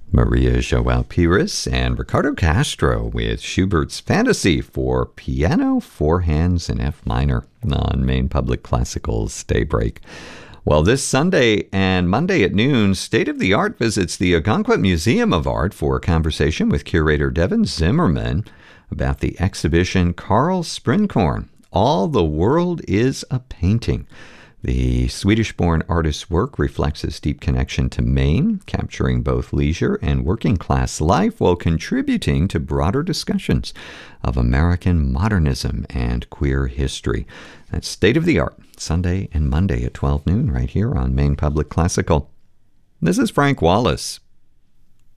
Maria Joao Pires and Ricardo Castro with Schubert's Fantasy for piano, four hands in F minor on Maine Public Classical's Daybreak. Well, this Sunday and Monday at noon, State of the Art visits the Ogunquit Museum of Art for a conversation with curator Devin Zimmerman about the exhibition Carl Sprinkorn, All the World is a Painting. The Swedish-born artist's work reflects his deep connection to Maine, capturing both leisure and working-class life while contributing to broader discussions of American modernism and queer history. That's State of the Art, Sunday and Monday at 12 noon right here on Maine Public Classical. This is Frank Wallace.